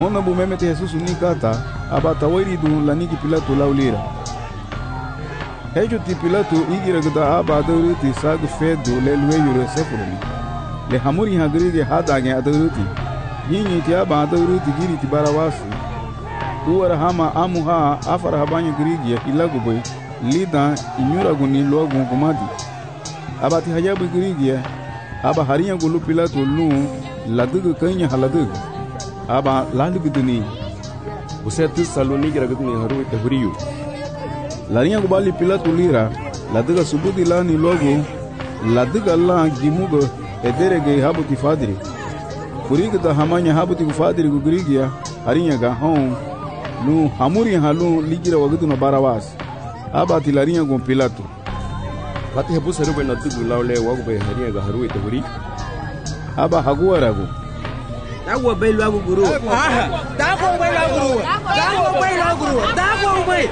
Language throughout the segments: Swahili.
Ona bu memete Jesus unikata abata wiridu laniki Pilato laulira. Hejo ti Pilato igira gda abada uruti sag fedo le lueyo sefurni. Le hamuri hagrige hadage adaruti. Yinyi ti abada uruti giri ti barawasi. Uwara hama amuha afara habanya grige ilaguboy lida inyura guni logu kumadi. Abati hajabu grige aba hariya gulu Pilato lu ladugu kanya haladugu. Aba lalu guduni usetu saloni gira guduni haru te huriyu larinya gubali Pilato lira laduga subudi lani logo laduga la gimugo ederege habuti fadiri kuriga da hamanya habuti fadiri gugrigia harinya ga hon nu hamuri halu ligira waguduna barawas aba tilarinya go Pilato pati habu saru be ladugu lawle wagu be harinya ga haru te huri aba haguara go Dago bai lagu guru. Dago bai lagu guru. Dago bai lagu guru. Dago bai.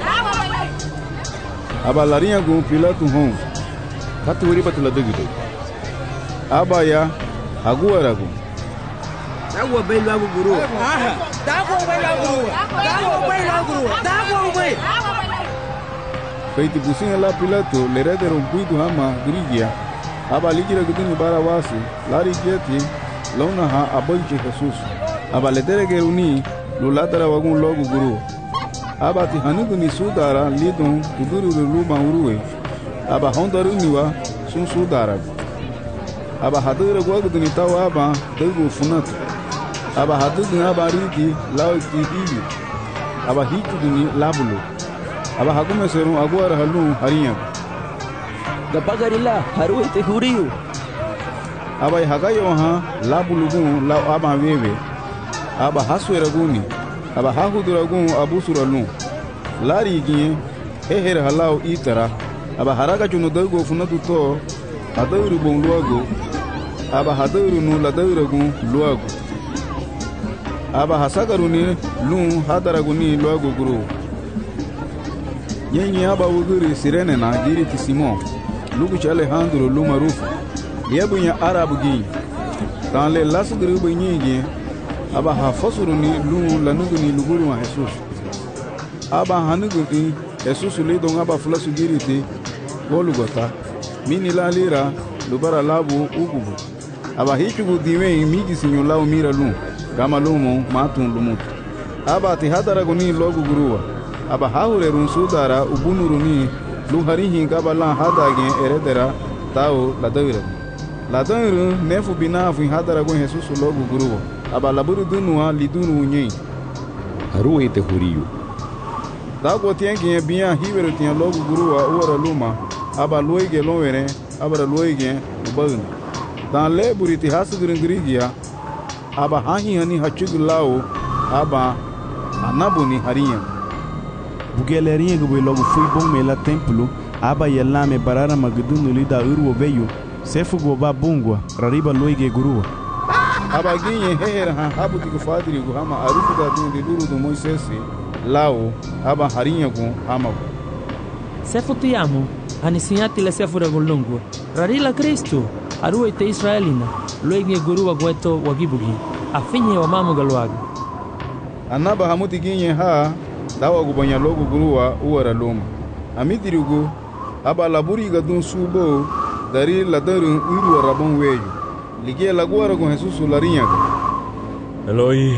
Aba larinya go Pilato hon. Katu wuri patula degide. Aba ya aguara go. Dago bai lagu guru. Dago bai lagu guru. Dago bai lagu guru. Dago bai. Feiti businga la Pilato le redero buidu hama grigia. Aba ligira guduni barawasi lari geti Lona ha aboyche Jesus aba lederege uni luladara wagun logu guru aba ti hanugu ni sudara lidon uduru luma uruwe aba hondaru niwa sun sudara aba hadura gwagu ni tawa aba degu funat aba hadugu aba rigi lauti ibi aba hitu ni labulo aba hagume serum agwara halu hariya da pagarila haru te huriyu aba hagayo ha labulugun la aba wewe aba hasweraguni aba hahuduragun abusuralun lari giye heher halau itara aba haraga juno dago funatu to adawru bon luago aba hadawru nu ladawragun luago aba hasagaruni lun hadaraguni luago guru yenye aba wuguri sirene na giri ti Simon lugu Alejandro lumarufu yebunya arabu gi dans les las grubu nyigi aba hafasuru ni lu lanugu ni luguru wa Jesus aba hanugu ni Jesus le don aba flasu giriti golugota mini la lira lubara labu ugubu aba hichugu diwe migi sinyo lao mira lu gama lumo matun lumutu aba ti hadaragu ni logu guruwa aba haure run sudara ubunuru ni lu harihi gaba la hadage eredera tao la dawira la danru nefu binafu hadara go Jesus logo guru aba laburu dunua lidunu nyi haru ete huriyu dago tienge bia hiberu tian logo guru wa ora luma aba loige lonwere aba loige ubun dan le buriti hasugrin grigia aba hahi hani hachugulao aba anabuni hariya bugelerinha go logo fui bom mela templo aba yelame barara magdunu lida urwo veyu sefugo babungwa rariba loige gurua aba ginye heher ha habuti kufadiri go hama arufu da dundi duru do Moises lao aba harinya go hama sefu tiamu anisiati le sefu regolongo rarila Kristo arue te Israelina loige gurua gweto wagibugi afinye wa mamu galwaga anaba hamuti ginye ha dawa gubanya logo gurua uwara loma amidirigo aba laburi ga dun subo dari ladarun uru rabon weju ligie laguara con Jesus larinya Eloi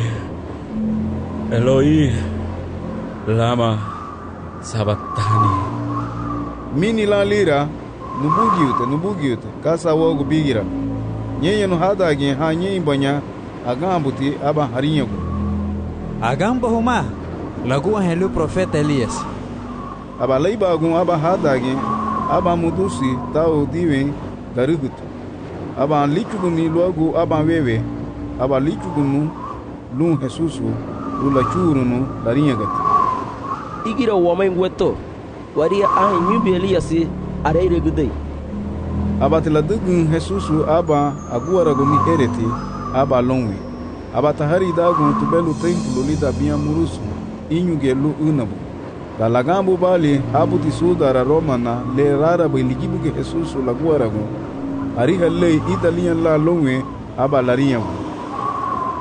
Eloi lama sabatani mini la lira nubugiute kasa wogu bigira nyenye no hadage ha nyenye banya agambuti aba harinya go agamba huma lagu helu profeta Elias aba leiba gun aba hadage aba mudusi tao diwen garugutu aba lichuguni logo aba wewe aba lichugunu lu Jesusu lula churunu larinya gati igira wamai ngweto waria ahi nyumbi Eliasi areire gudei aba tiladugun Jesusu aba aguara gumi hereti aba longwi aba tahari dagun tubelu templo lida bia murusu inyugelu unabu Dalagambu bali habuti sudara romana le rara biligibu ke Jesus laguara go ariha le italian la longwe aba lariya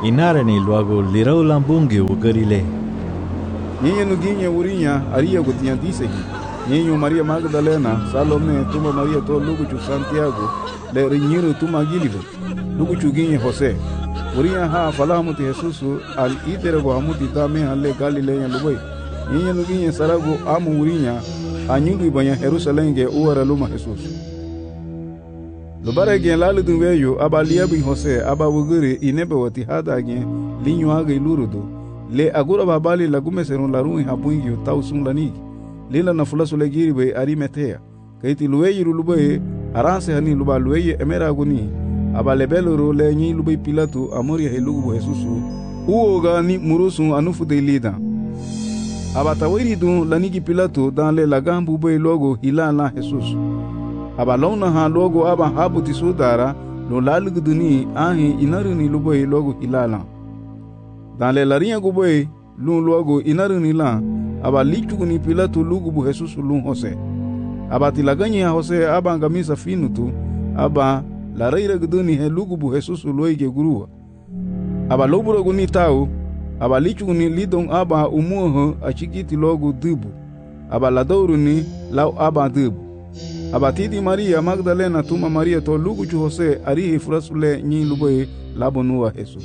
inarani luego lirau lambungi ugarile. Nyinyi nuginye urinya aria gutiya disegi. Nyinyi Maria Magdalena, Salome, tuma Maria to luguchu Santiago, le rinyiro tuma gilive. Luguchu ginye Jose. Urinya ha falahamuti Jesusu al iterego hamuti dame halle Galileya lubai. Nyinyi nuginye sarago amu urinya anyungu ibanya Jerusalenge uara luma Jesus. Lubara gen lalu dunweyo aba liabu Jose aba wuguri inebe wati hada gen linyo aga ilurudu. Le agura babali lagume serun larun habungyo tausun lanigi. Lila na fulasu legiri be Arimatea. Kaiti luweyi lubai aranse hani luba luweyi emera aguni. Aba lebeloro le nyi lubai Pilatu amori helugu Jesusu. Uoga ni murusun anufude lida. Aba tawiri dun lanigi Pilatu dan le lagambu be logo hilala Jesus. Aba launa ha logo aba habuti sudara lo lalugu duni ahi inaruni lubai logo hilala. Dan le larinha gubai lun logo inaruni la aba lichugu ni Pilatu lugu Jesusu lun Jose. Aba tilaganya Jose aba ngamisa finutu aba la reira guduni he lugu Jesusu loige gurua. Aba lobura guni tau aba lichugu ni lidon aba umuho achigiti logo dubu. Aba ladouru ni lau aba dubu. Aba tidi Maria Magdalena tuma Maria to lugu chu Jose arihi furasule nyi lubai labonua Jesus.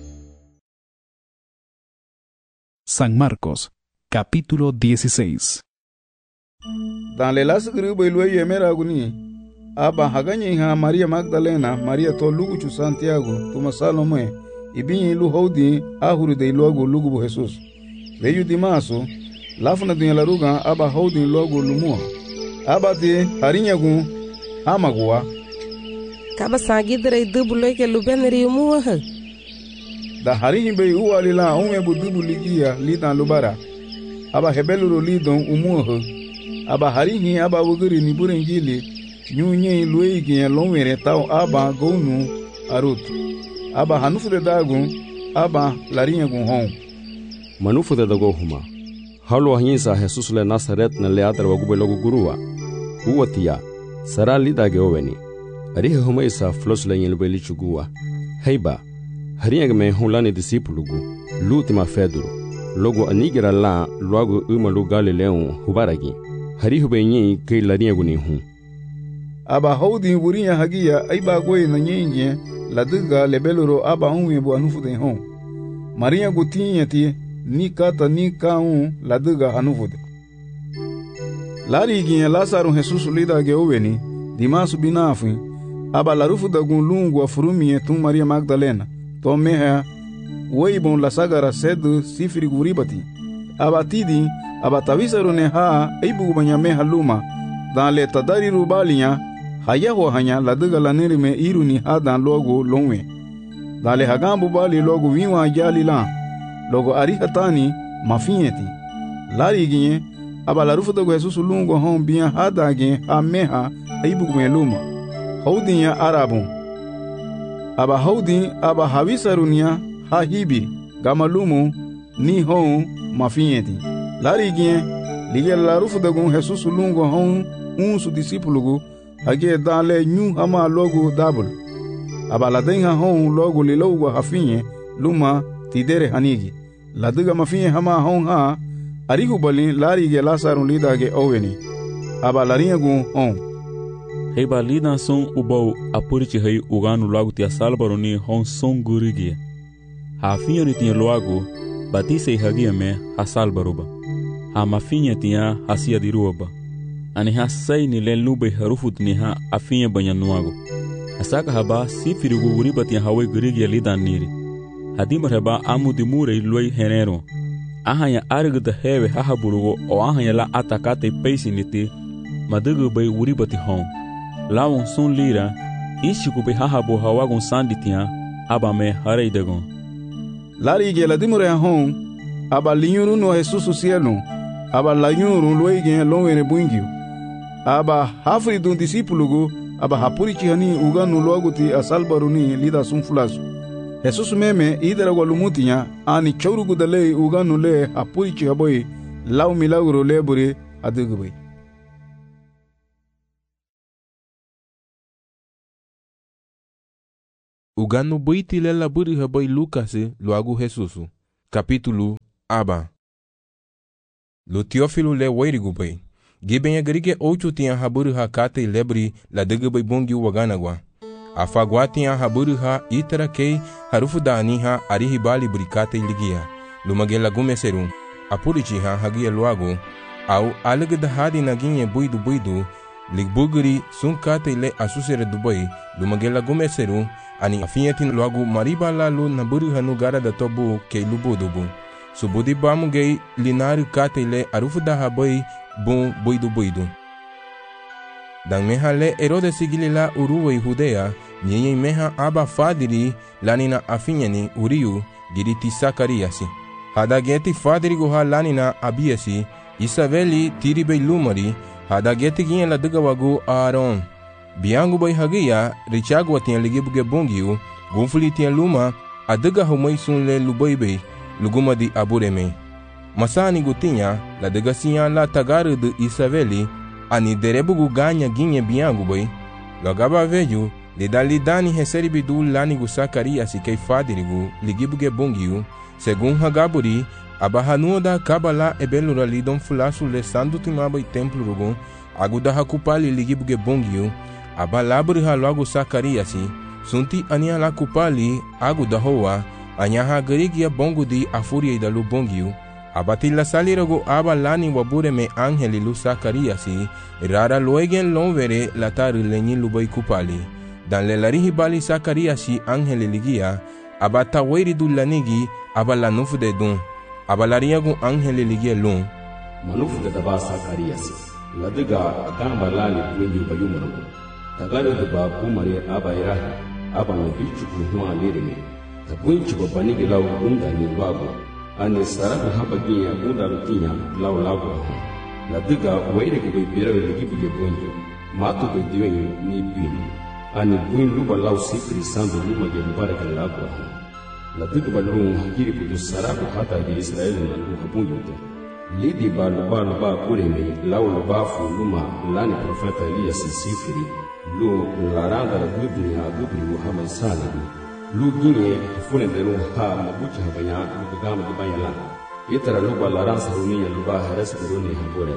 San Marcos, capítulo 16. Dan le las grupo luego emera aguni aba haganye ha Maria Magdalena Maria to lugu chu Santiago tuma Salome ibinyi lu hodi ahuru de logo lugu Jesus. Veio de maso lafuna dunya laruga aba hodi logo lumua aba te harinyagu amagua kaba sagidre dubulo ke lubenri muwa da harinyi be uwalila onwe budubu ligia lidan lubara aba hebeluro lidon umuho aba harinyi aba wuguri ni burengili nyunye luigi lonwere tau aba gonu arut aba hanufu de dagu aba larinha gun hon manufu de dago huma halu ahinsa Jesus le Nazaret na le adar wagube logo gurua uwatia sara lidage oweni arihe huma isa flos le nyelbe lichugua heiba harinha me hulani disipulugu lutima feduro logo anigira la logo umalu Galileon hubaragi harihu benyi ke larinha guni hu aba hodi burinya hagia aiba goy na nyenye laduga lebeloro aba unwe bu anufu de hon Maria gutinyati ni kata ni kaun laduga anufude lari ginye Lazaro Jesus lida ge oweni dimasu binafu aba larufu da gun lungu afurumie tum Maria Magdalena to meha weibon la sagara sedu sifiri guribati aba tidi aba tawisaro ne ha aibu banyame haluma dan le tadari rubalinya hayaho hanya laduga laneri me iruni hadan logo lonwe dale hagambu bali logo wiwa jali la logo arihatani mafieti lari ginye aba larufu dogo Jesus lungo hon biya hadage ameha aibu meluma haudinya arabu aba haudi aba hawisarunya hahibi gamalumu ni hon mafieti lari ginye lige larufu dogo Jesus lungo hon unsu disipulugu hage dale nyu hama logo dabul aba ladenga hon logo lilogo hafinye luma tidere hanigi laduga mafinye hama hon ha arihu bali lari ge Lazaro lidage oweni aba larinha gun hon heiba lidan son ubau apurichi hei uganu logo tia salbaroni hon son gurigie hafinye ni tinha logo batise hagia me hasalbaruba ha mafinye tinha hasia diruba ani hasai ni le lube harufut ni ha afinye banyanuago asaka haba sifiri guribati hawe gurigi lidan niri hadimar haba amudi mure loi henero ahanya arigda hewe hahaburugo o ahanya la atakate peisiniti madugu bay guribati hon lawon sun lira ishiku be hahabu hawagun sanditia aba me hareidagon lari ge ladimure hon aba linyuru no Jesus cielo aba lanyuru loi ge lonwere buingio aba hafri dun disipulugu aba hapurichi hani uganu loguti asalbaruni lida sunfulasu Jesus meme idara walumutinya ani chaurugu dale uganu le hapurichi haboy law milagro lebure adugubay uganu boiti lela buri habai Lucas luagu Jesusu. Capítulo aba. Lu Teófilo le wairigu bai. Gibenha garige 8 tinha haburi ha kate lebri la dege bai bongi waganagwa. Afagwa tinha haburi ha itara kei harufu da aniha arihibali burikate ligia. Lumagela gumeserum. Apurichi ha hagia luagu. Au alega da hadi naginye buidu ligbuguri sun kate le asusere Dubai. Lumagela gumeserum. Ani afinyatin luagu mariba la lu naburi hanu gara da tobu kei lubudubu. Subudi bamu gei linari kate le arufu da habai bun buidu. Dan meha le Herodes sigilila uruwe Judea, nyenye meha aba fadiri lanina afinyani uriu giriti Sakariasi. Hada geti fadiri guha lanina abiasi, Isabeli tiribe lumari, hada geti ginye la duga wagu Aaron. Biangu bai hagia, richagu atiyan ligibuge bungiu, gunfuli tiyan luma, aduga humay sun le lubaibe, luguma di abureme. Masani gutinya, la duga siya la tagaru de Isabeli, ani derebugu ganya ginye biangu bai, lagaba veju, lidani heseribidu lanigu Sakariasi kei fadirigu, ligibuge bungiu, segun hagaburi, abahanua da kabala ebelura lidon fulasu le sandu timaba templo rugun, aguda hakupali ligibuge bungiu, abalaburi halagu Sakariasi, sunti ania la kupali aguda hoa, anyaha garigia bongu di afuria idalu bongiu, abatila saliragu abalani wabure me angeli lu Sakariasi, rara luegen lonvere latari lenyi lubai kupali, dan lelarihi bali Sakariasi angeli ligia, abata wairidu lanigi abalanufu de dun, abalariagu angeli ligia lun. Manufu de daba Sakariasi, ladiga akamba lali kwenye bayumarugu. Tagaru de ba kumari aba irahi, aba na bichu kuhua lirime. Tabunchi ko banigi lau unda ni luagu. Ani sarabu haba ginya unda rutinya lau lagu ahu. Ladiga waire kube birawe ligibuge bunju. Matu be diwenyu ni bini. Ani buin luba lau sikri sandu luma ge lubaraka lagu ahu. Ladiga ba lungu hakiri kudu sarabu hata di Israeli na luha bunju te. Lidi ba luba kureme lau lubafu luma lani profeta Elias sifiri. Lu laranda la gubri Muhammad Salihu. Lu ginye fune de lu ha mabucha habanya lu gama de bayala. Itara lu balarasa runia lu ba haras runi habore.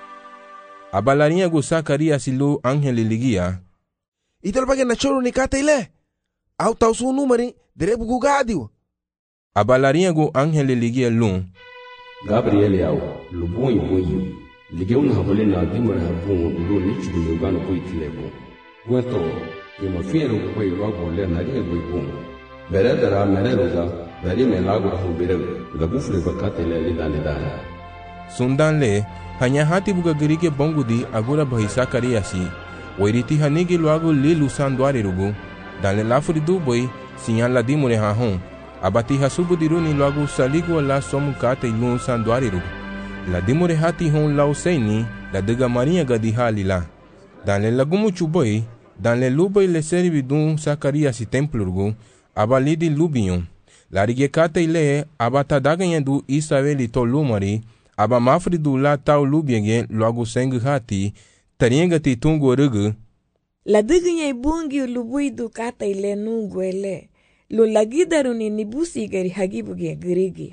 Abalariya gu Sakariasi lu angeli ligia. Ital bagen na choro ni kate ile. Au tausu numeri derebu gugadiu. Abalariya gu angeli ligia lu. Gabriel yao lu bunyi. Ligeuna habole na dimara habun lu nichu lu gano poitilebo. Gueto, que me fiero que voy luego le naría el buipum. Beredera mereluga, verime lago a hubirew, la bufle bacate le dale. Sundan le, hanyahati buga gerike bongudi agura bahi Sakariasi, wairiti hanigi luago lilu sanduari rugu, dale lafuri duboi, sinyan la dimure hahon, abati hasubu diruni luago saligu la somu kate ilun sanduari rugu. La dimure hati hon lauseni, la dega maria gadiha lila. Dale lagumu chuboi, dan le lubai le servi dun Sakariasi templurgu, abalidi lubion. La rigekate ile abata daganyandu Isabeli to lumari, aba mafridu la tau lubienge logo seng hati, tariengati tungu rugu. La diganye bungi lubui du kata ile nungu ele, lo lagidaru ni nibusi gari hagibuge grigi.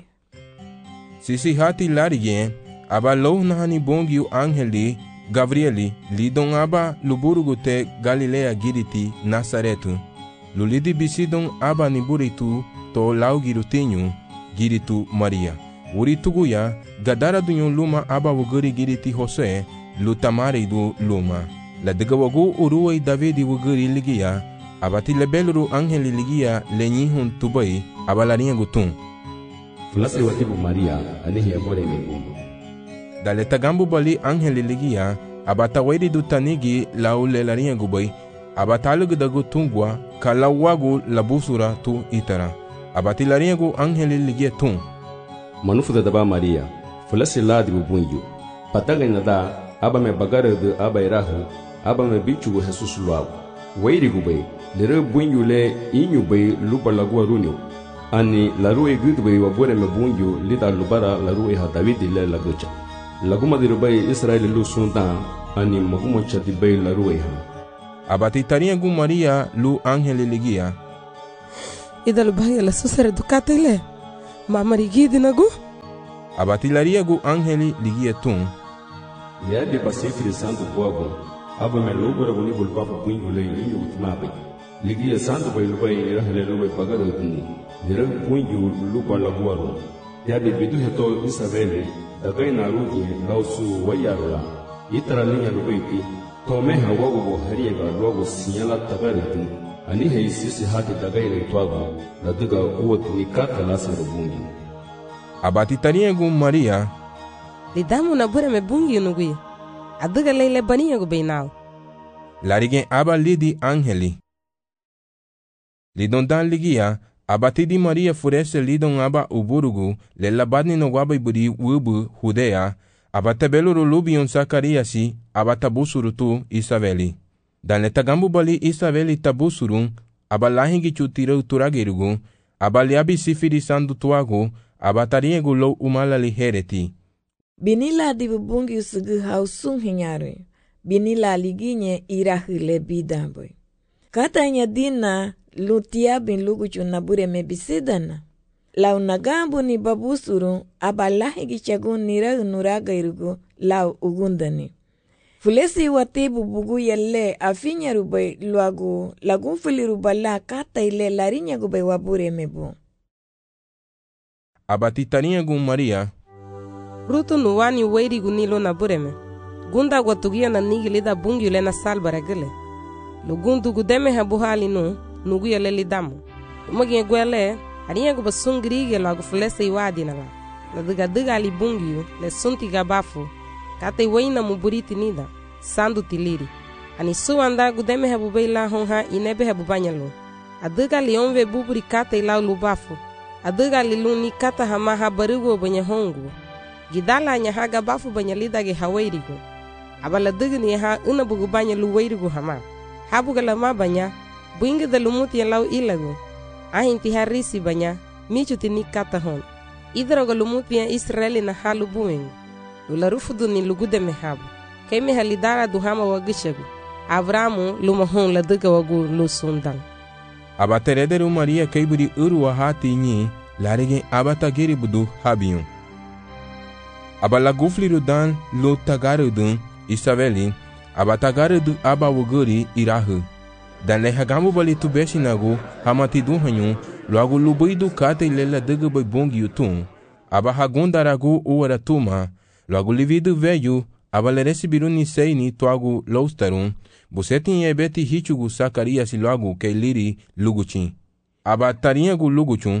Sisi hati larige, aba loh nahani bungi angeli, Gabrieli, lidon aba luburugu te Galilea giriti Nasaretu. Lulidi bisidon aba niburitu to lau girutinyu giritu Maria. Urituguya, gadara dunyon luma aba wuguri giriti Jose, lutamari du luma. La digawagu uruway Davidi wuguri ligia, abati lebeluru angeli ligia lenyihun tubai, abalaria gutun. Fulase watibu Maria, anihi abore megumu. Dale tagambu bali angeli ligia, abata wairi du tanigi lau lelaria gubai, abatalugu dagu tungwa, kalawagu labusura tu itara. Abati laria gu angeli ligia tun. Manufu da daba Maria, fulasi ladi bubunju. Pataga nada, aba me bagare de aba irahu, aba me bichu gu Jesus luagu. Wairi gubai, lere bunju le inyu bai lupa lagua runyu. Ani larue gudbai wabure me bunju lita lubara larue ha Davidi le lagucha. Laguma dirubai Israeli lu sundan, ani maguma chati bai larue ha. Abati taria gu Maria lu angeli ligia. Idal bahaya la susare du katele. Mamari gidi nagu. Abatilaria gu angeli ligia tum. Ya de Pacífico Santo Pogo. Aba me lubra boni bulpa puinho le inho utmabe. Ligia Santo bai lubai ira hele lubai pagado tuni. Ira puinho lupa la guaro. Ya de bidu heto Isabelle. Dagai na ruti lausu wayarula. Itara linha lubai pi. Tome hawago go hariega logo sinyala tagariti. Ani heisisi hati dagai le twago. La duga uot ni kata lasa rubungi. Abatitaria gu Maria. Lidamu na bure me bungi unugui. Aduga leile baniya gu beinao. Larige aba lidi angeli. Lidon dan ligia, abatidi Maria furese lidon aba uburugu, le labadni no guaba iburi wubu Judea, abatabeluru lubion Zacariasi, abatabusuru tu Isabeli. Dan le tagambu bali Isabeli tabusurun, abalahingi chutira uturagirugu, abaliabi sifiri sandu tuagu, abatariegu lo umala lihereti. Binila di bubungi usugu hausung hinyare. Binila liginye irahile bidamboy. Katanya dina lutia bin luguchu nabure mebisidana. Lau nagambu ni babusuru abalahi gichagun nira nuraga irugu lau ugundani. Fulesi watibu bugu yelle afinya rubai luagu lagun fili rubala kata ile larinya gubay wabure mebu. Abatitaria gu Maria. Rutu nuwani weiri gunilo na bureme. Gunda guatugia na nigilida bungi ule na salbara gile. Lugundu gudeme habuhali nugu yale lidamu. Umagie gwele, hariya gubasungirige lagu fulese iwadi na la. Na diga li bungi le sunti gabafu. Kate weina muburiti nida. Sandu tiliri. Ani suwanda gudeme habubei la honha inebe habubanyalo. Adiga li onve buburi kate ilau lubafu. Adiga li luni kata hamaha barigo banya hongu. Gidala nya haga bafu banya lidage hawairigo. Abala digni ha unabugu banya luwairigo hama. Habuga lama banya, buinga da lumuti lau ilago. Ahinti harisi banya, michuti ni kata hon. Idroga lumuti ya Israeli na halu buing. Lularufudu ni lugude mehabu. Kaime halidara duhama wagishagu. Abramu lumahon la diga wagu lusundang. Abaterederu Maria kaiburi urwa hati nyi, larige abatagiri budu habiyon. Abalagufliru dan lo tagarudun Isabeli, abatagarudu abawuguri irahu. Dan lehagambu bali tubeshinagu hamatidu hanyu, loagu lubuidu kate ilela diga bai bongi utun. Abahagundaragu uwaratuma, loagu lividu veyu, abaleresibiru ni seini tuagu loustarun, busetin yebeti hichugu Zacariasi loagu keiliri luguchin. Abatariagu luguchun.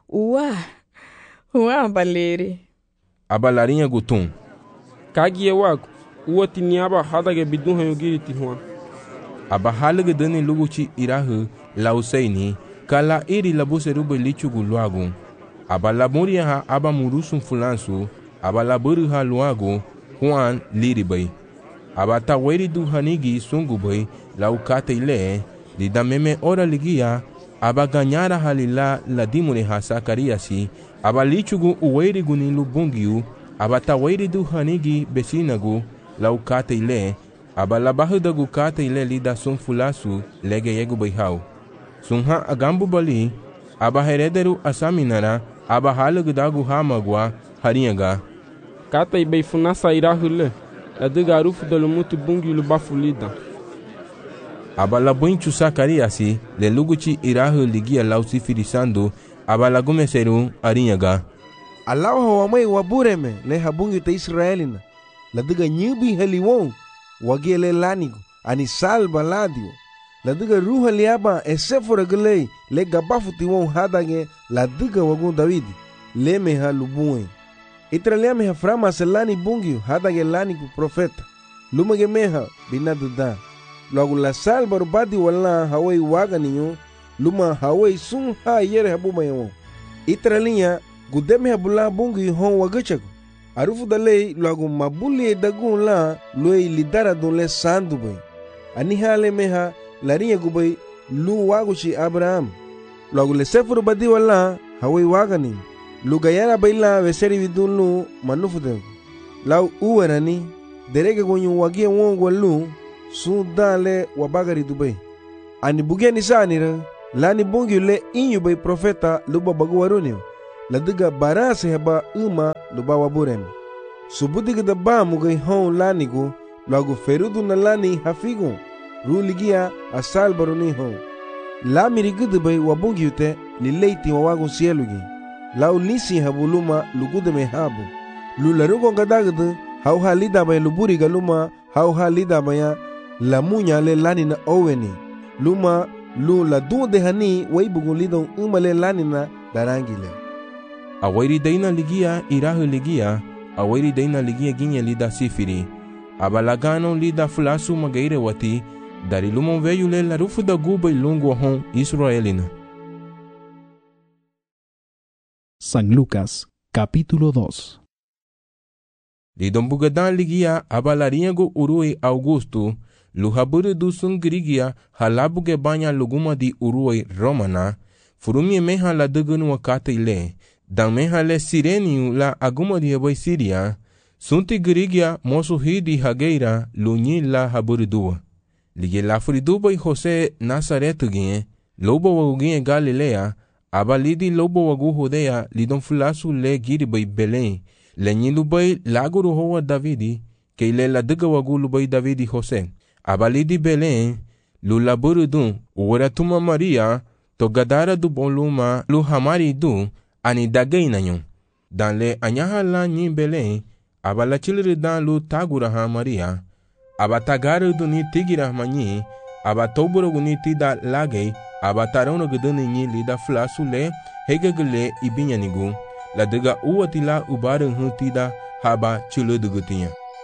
Uwa baleri. Abalarinha gutum. Kagie wago, uoti niaba hadage bidun hayugiri tihuan. Abahalige dani luguchi irahu lauseini, kala iri labuseruba lichugu luagu. Abalamuria ha abamurusun fulansu, abalaburu ha luagu, Juan liribai. Abataweri du hanigi sungubai, laukate ile, lidameme ora ligia, abaganyara halila ladimune ha Zacariasi, abalichugu uweri gunilu bungiu, abataweri du hanigi besinagu, laukate ile, abalabahudagu kate ile lida sunfulasu, lege yegu baihau. Sunha agambu bali, abaherederu asaminara, abahalugudagu hamagwa, harinyaga. Kate ibeifunasa irahule, ladiga rufu dalumuti bungiu bafulida. Abalabuinchu Zacariasi, le luguchi irahu ligia lausifirisando, abalagumeseru arinyaga. Alawa hawamai wabureme le habungi ta Israelina. Ladiga nyubi haliwon wagele lanigo ani salba ladio. Ladiga ruha liaba esefora gele le gabafu tiwon hadage ladiga wagun Davidi le meha lubuen. Itralia meha frama selani bungi hadage lanigo profeta. Lumage meha binaduda. Logo la salba rubadi wala hawai waga ninyo luma hawai sun ha yere habuma yawo. Itralia gudeme habula bungi hon wagachago. Arufu dalei logo mabuli dagun la loi lidara don le sandu bay. Ani hale meha larinha gubay lu waguchi Abraham. Logo le sefuru badi wala hawai waga ninyo. Lugayara baila veseri vidun lu manufudengo. Lau uwerani derege gonyu wagie wongo lu sun dale wabagari Dubai. Ani bugia ni sanira lani bungi le inyu bay profeta luba bagu warunio la diga barase haba uma luba waburem subudiga da ba mugay hon lanigu lagu ferudu na lani hafigu ruligia asal baruni hon la mirigudu bay wabungi ute li leiti wawagun sielugi la ulisi habu luma lugude me habu lularugo gadagdu hauha lida bay luburi galuma hauha lida baya la munya le lani na oweni luma lu la dude hani waibugun lidon umale lani na darangile awairi daina ligia irahu ligia awairi daina ligia ginye lida sifiri abalagano lida fulasu magaire wati dari lumon veyu le la rufu da guba ilungu hon Israelina. San Lucas, capítulo 2. Lidon bugadan ligia abalariago urui Augusto luhaburu du sungrigia halabuge banya luguma di urui Romana furumi meha la dugunu wakate ile dan meha le sireniu la aguma di abai Siria sunti grigia mosu hidi hageira lunyi la haburu dua lige la furidubai Jose Nazaretugie lobo wagugie Galilea abalidi lobo wagu Judea lidon fulasu le giribai Belém lenyi lubai laguru hoa Davidi ke ile la duga wagu lubai Davidi Jose abalidi Belém lu laburu dun uwaratuma Maria to gadara du boluma lu hamari du ani dagainanyon dan le anyaha la nyi Belém abala chiliri dan lu taguraha Maria abatagaru du ni tigira manyi abatoburo guni tida lagei abatarono guduni nyi lida flasu le hegagele ibinyanigu la duga uwatila ubaru hutida haba chiludugutinya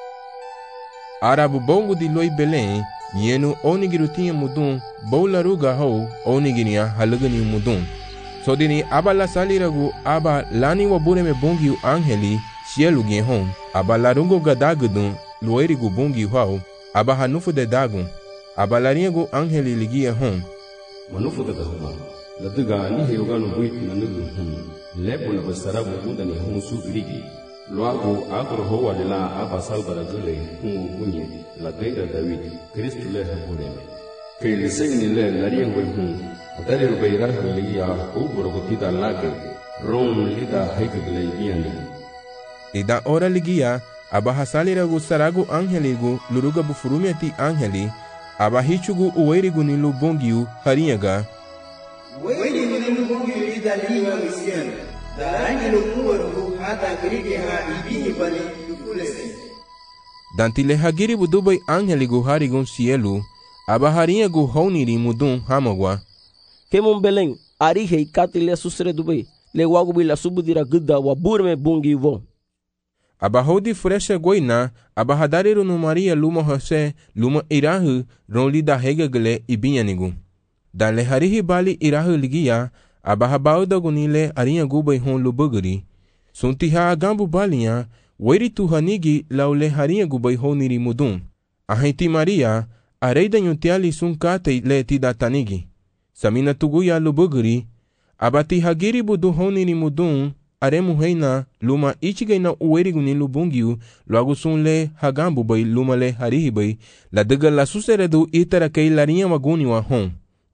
arabu bongo di loi Belém yenu onigirutinha mudun boularuga ho oniginia halugani mudun sodini abala saliragu aba lani wabureme bongiu angeli sielugi hon abalarungo gadagudun loirigu bongiu hau aba hanufu de dagun abalaringo angeli ligia hon manufu de huma la duga ni heyogano buiti na nugu lepo na basarabu mudani hon su ligi luago agro hoa de la aba salbara gule unye la deira David Cristo le habuleme que le segni le lariengo dare rubeira ligia ubro gotida lage rom lida hekgle biani ida ora ligia aba hasalira gusaragu angeligu luruga bufurumiati angeli aba hichugu uwerigu ni lubongiu hariaga wewe ni lubongiu lida liwa misiana darangi lukuwaru hata grige ha ibini bali lukulese dantile hagiri budubai angeligu harigun sielu aba hariagu honiri mudun hamagwa kemon Belém arihe ikatile susre dubai le wagu bila subudira gudda wa burme bungi vo aba hodi fresha goina aba hadariru no Maria luma Jose luma irahu ronli da hegagle ibinyanigu dan le harihi bali irahu ligia aba habauda gunile arinha gubai hon lubuguri suntiha gambu balinha weri tu hanigi laule harinha gubai honiri mudun ahenti Maria areida nyutiali sunkate le tida tanigi samina tuguya lubuguri abati hagiri budu honiri mudun aremu heina luma ichigaina uweriguni lubungiu logo sunle hagambu bai luma le harihi bai la daga la suseredu itara kei larinha maguni wa hon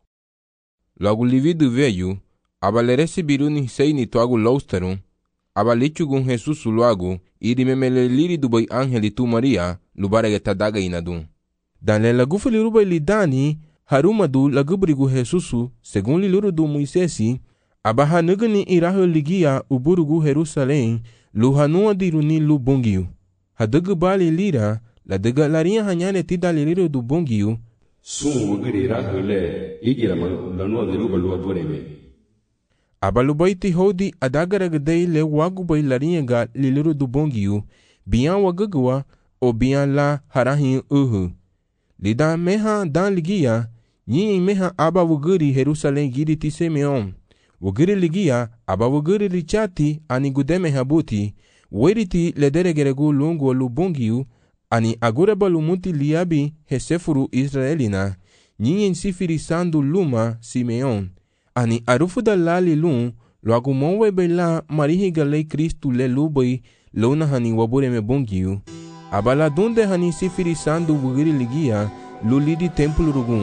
logo lividu veio aba recebiru ni sei ni tuagu lousterum aba lichugun Jesus luagu iri memele liri dubai angeli tu Maria lubarege tadaga inadun dan le lagu feliru bai lidani haruma du lagubrigu Jesus segun liluru du Moisesi aba hanugani irahu ligia uburugu Jerusalém luhanua diruni lu bongiu hadugu bali lira la daga larinha hanyane tida liriru du bongiu sun wugiri irahu le igira lanua diruba lua bureme abalubaiti hodi adagaragdei le wagu bai larinha liliru du bongiu bian wagagwa o bian la harahin lida meha dan ligia nyi meha aba wugiri Jerusalém giri ti Simeon wugiri ligia aba wugiri richati ani gudeme habuti weriti lederegeregu lungu lu bongiu ani agureba lumuti liabi hesefuru Israelina nyi sifiri sandu luma Simeon ani arufu da lali lun loagu monwe bela marihi galei Kristu le lubai lona hani wabureme bongiu abala dunde hani sifiri sandu wugiri ligia lulidi templu rugun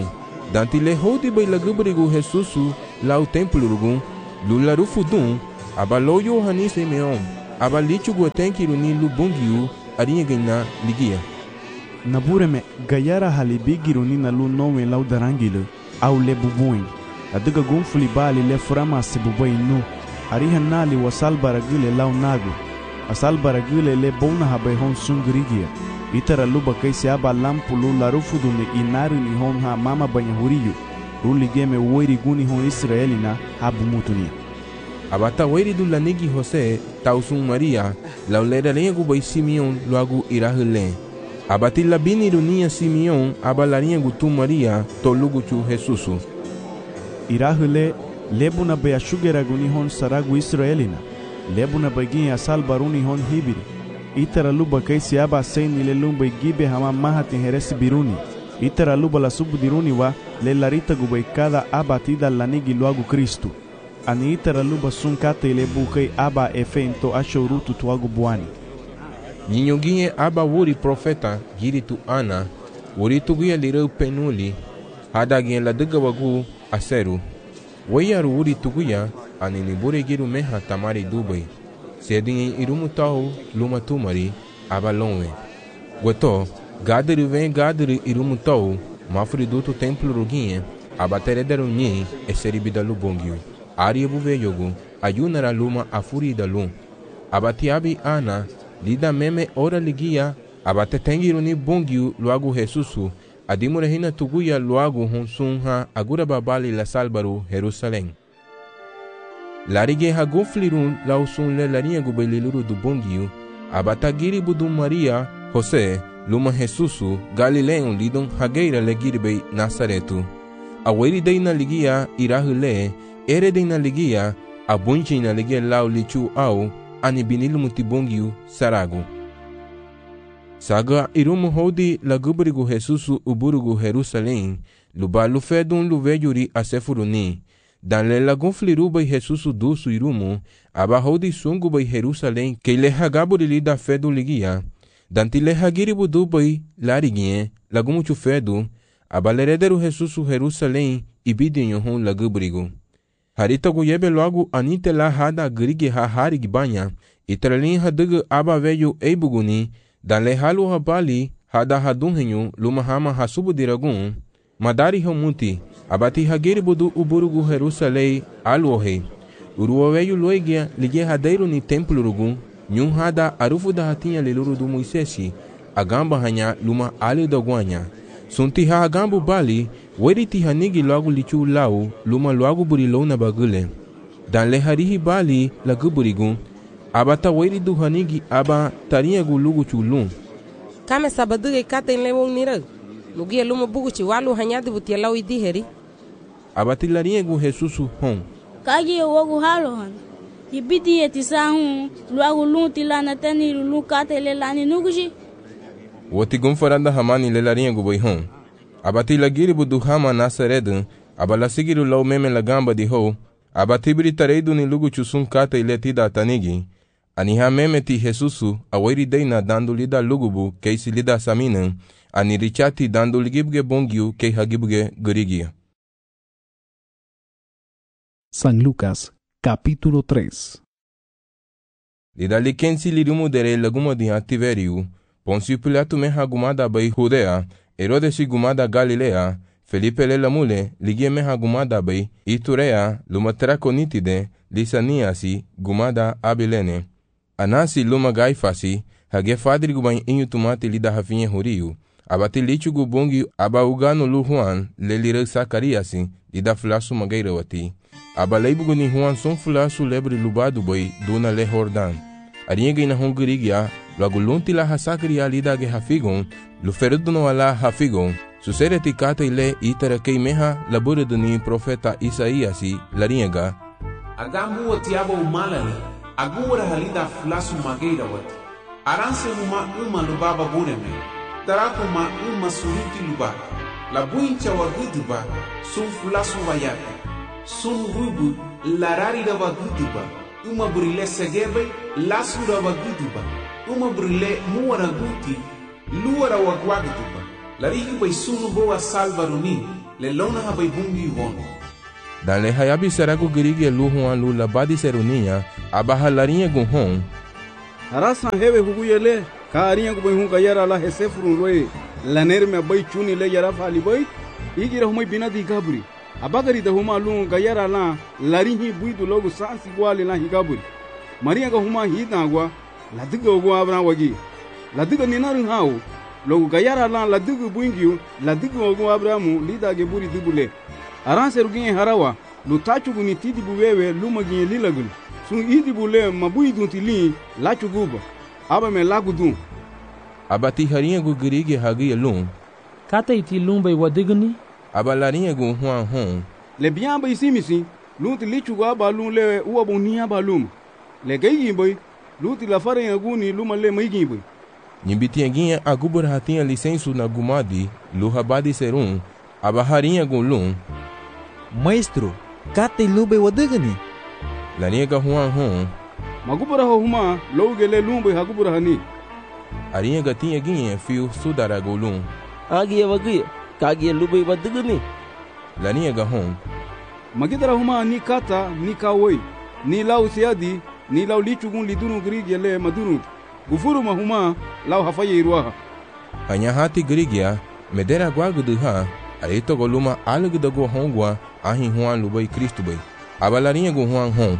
danti le hodi bai lagubarigu Jesusu lau templo rugun, lularu fudun, aba loyo hani Simeon, aba lichugu tenkiru ni lubungiu, arinha gina ligia. Na bureme, gayara halibigiru ni na lu nowe lau darangilu, au le bubuin. Adiga gunfuli bali le furama se bubai nu, ariha nali wasal baragile lau nagu, asal baragile le bona habai hon sungrigia. Itara luba kaisi aba lampu lu larufudu ni inari ni hon ha mama banyahuriyu, ruligeme woiri guni hon Israelina habu mutuni. Abata woiri du lanigi Jose, tausun Maria, lau leda lenha gubai Simeon luagu irahule. Abati labini runia Simeon, abalarinha gutu Maria, toluguchu Jesusu. Irahule, lebuna beashugera guni hon saragu Israelina, lebuna bagin asal baruni hon hibiri. Itara luba kaisi aba seini le lumba gibe hama mahati heresi biruni. Itara luba la subudiruni wa le larita gubai kada aba tida lanigi luagu Kristu. Ani itara luba sunkate le bukai aba efento ashorutu tuagu buani. Nyinyoginye aba wuri profeta giri tu Ana, wuri tuguya lireu penuli, hadagin la diga wagu aseru. Wayaru wuri tuguya anini bure giru meha tamari dubai. Sedin irumu tau luma tumari aba lonwe. Goto, gadiri vem gadiri irumu tau, mafri dutu templo ruginye, aba terederu nyi eseribida lubongiu. Ari buve yogu, ayunara luma afuri da lum. Aba tiabi Ana, lida meme ora ligia, aba tetengiru ni bongiu luagu Jesusu, adimurehina tuguya luagu honsunha agura babali la salbaru Jerusalém. Larige haguflirun lausun le larinha gubeliluru do bongiu, abatagiri budu Maria, José, luma Jesusu, Galileon lidon hageira legiribei Nazaretu. Aweri dei na ligia irahule, ere dei na ligia, abunchi na ligia lau lichu au, anibinilu mutibongiu saragu. Saga irumu hodi lagubarigu Jesusu uburugu Jerusalém, lubalu fedun luvejuri asefuruni. Dan le lagun fliruba Jesusu dusu irumu, aba hodi sunguba Jerusalém, que le hagaburi da fedu ligia. Danti le hagiribu dubai lariguinhe, lagumuchu fedu, aba lerederu Jesusu Jerusalém, ibidinho hon lagubarigu. Harita guyebe logo anite la hada grigi ha harig banha, itralin hadugu aba veio eibuguni, dan le halu habali, hada hadunhenyu, luma hama hasubu diragun, madari homuti, abati hagiri budu uburugu Jerusalém, aluohei. Uruo veio loigia, ligue hadeiro ni templo rugun, nyun hada arufu da hatinha liluru do Moisesi, agamba hanya luma ali da guanya. Sunti ha agambu bali, weriti hanigi logo lichu lau, luma logo burilou na bagule. Dan le harihi bali, laguburigun, abata weri du hanigi aba tarinha gulugu chulum. Kame sabaduge kata in lewong nirag. Lugia luma buguchi walu hanyadi butia lau idiheri. Abati larinha gu Jesusu hon. Kagi wogu halohan. Ibidi etisahun, luagu lunti lana teni lulu kata le lani nuguji. Woti gumfaranda hamani le larinha gu hon. Abati lagiri budu hama Nazaredu, abala sigiru lau meme lagamba di ho, abati britareidu ni lugu chusun kata iletida tanigi. Aniha meme ti Jesusu, aweri deina dando lida lugubu, keisi lida saminan, ani richati dando ligibge bongiu, kei hagibge gurigia. San Lucas, capítulo 3. Lida likensi lirumu dere laguma di Tiveriu, Poncio Pilato me hagumada bai Judea, Herodes gumada Galilea, Felipe le lamule, ligie me hagumada bai Iturea, luma traconitide, Lisaniasi, gumada Abilene. Anasi luma Gaifasi, hage fadri gubain inyu tumate lida hafinye huriu, abati lichu gubongi aba ugano lu Juan, le lire Sakariasi, lida flasu magaira wati. Aba leibugu ni Juan son flasu lebre lubadu bai, duna le Jordan. Arienge ina hongirigia, logo lunti la hasakria lida ge hafigon, luferudu no ala hafigon, susereti kata ile itara kei meha laburedu ni profeta Isaiasi, larienga. Agambu wati aba umalale, agura halida flasu magaira wati. Aranse uma lubaba bureme, tarakuma uma suruti luba, la buincha wa guduba, sun flasu wayate, sun rubu, larari da wa guduba, uma burile segebe, lasu da wa guduba, uma burile muara guti, luara wa guaguduba, larihi bai sunu boa salvaruni, le lona ha bai bungi wono. Dan le hayabi saragu gerige lu huan lu labadi serunia abahalarinha gun hon. Harasan hewe huguyele ka arinya gu bai hun gayara la hesefurun loe la nerme bai chuni le yara fali bai igira humai binadi gaburi abagari da huma lu gayara la larihi buidu logu sansi gwali la higaburi maria ga huma hidagwa la diga ogo abran wagi la diga ninarin hawo logu gayara la la diga buingiu la diga ogo abramu lida ge buri dibule aran serugin harawa lu tachu guni tidi buwewe lu magin lilagul sun idi bule mabuidu tili la chuguba aba me lagudun abati harinha gu gerige hagi alun kata iti lumba wadigni aba larinha gu huan hon le bien bai simisi luti lichu aba lun le uwa bonia balum le gayi bai luti la farinha gu ni luma le maigi bai Nyimbitianguinha agubur hatinha licenço na gumadi lu habadi serum aba harinha gu lun Maestro, kata ilube wadigni larinha ga huan hon magubura huma logele lumba hagubura hani arinha ga tinha guinha fio sudara gu lun agia wagia kagia lube wadigni larinha ga hon magidara huma ni kata ni kawoi ni lau siadi ni lau lichugun lidunu grigele madunu gufuru mahuma lau hafaye iruaha anya hati grigia medera guagudu ha aito goluma alguda go hongwa ahin huan lubai Cristo bai abalarinha gu huan hon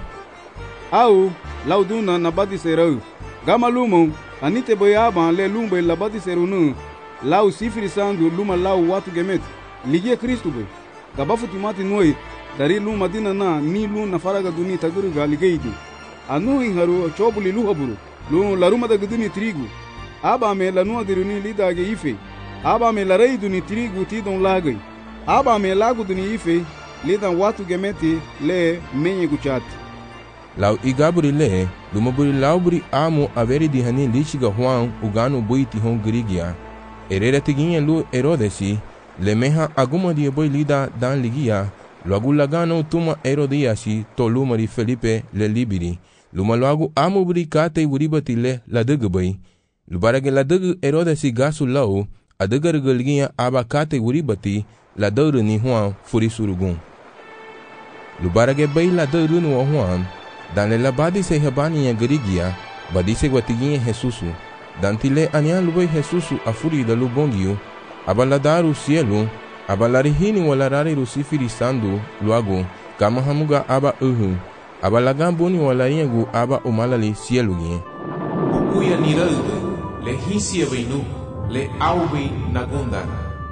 au lau duna nabadi serau gamalumo anite boyaba le lumbe labadi serunu lau sifiri sandu luma lau watu gemet ligie Cristo bai gabafu timati noi dari luma dina na ni luna faraga duni taguru galigeidu anu inharu chobuli luhaburu lu laruma da guduni trigu aba me lanu adiruni lidage ife aba me larei duni trigu tidon lagai aba me lagu duni ife lidan watu gemeti le menye guchati lau igaburi le lumaburi lauburi amo averi di hani lichiga huan uganu buiti hon grigia erera tiguinha lu erodesi le meha aguma di boi lida dan ligia luagu lagano tuma erodiasi to lumari Felipe le libiri luma luagu amo buri kate buribati le la degbai lubarage la deg erodesi gasu lau adegar galgia aba kate buribati la dauru ni huan furi surugun lubarage bai la dauru no huan dan le labadi se habani ya garigia badise gwatiguinha Jesusu dan tile ania lubai Jesusu afuri da lubongiu abaladaru cielo abalarihini walarari rusifiri sandu luago kama hamuga aba abalagambuni walaringu aba umalali cielo gien ukuya niralde le hisia beinu le aubi nagunda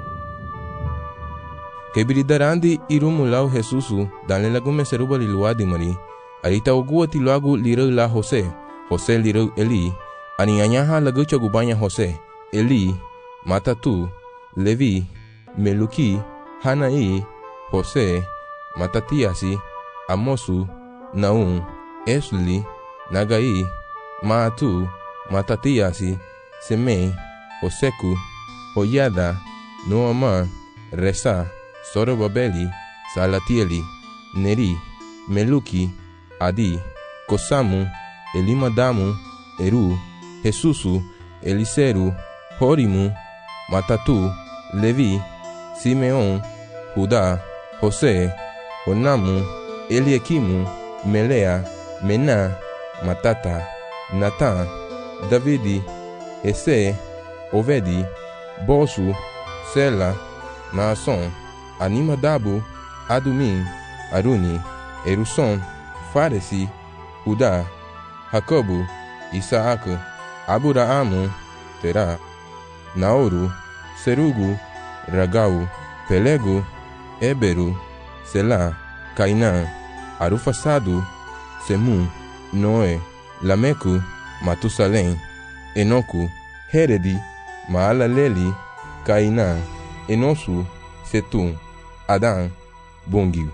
kebridarandi irumulau Jesusu dan le lagume seruba liluadi mari arita oguati luagu lirau la Jose lirau Eli ani anyaha lagucha gubanya Jose Eli Matatu Levi Meluki Hanai Jose Matatiasi Amosu Naum Esli Nagai Maatu Matatiasi Semei Oseku Hoyada Noama Resa Sorobabeli Salatieli Neri Meluki Adi Kosamu Elimadamu Eru Jesusu Eliseru Horimu Matatu Levi Simeon Judá José Onamu Eliakimu Melea Mena Matata Natan Davidi Ese Ovedi Bosu Sela Naason Animadabu Adumim Aruni Eruson Faresi Judá Jacobo Isaac Abraamu Terá Naoru Serugu Ragau Pelego Eberu Selá Cainã Arufasadu Semu Noé Lameco Matusalém Enoco Heredi Maalaleli Cainã Enosu Setum Adán Bongiu.